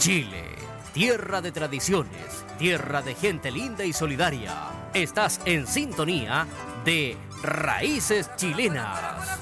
Chile, tierra de tradiciones, tierra de gente linda y solidaria. Estás en sintonía de Raíces Chilenas.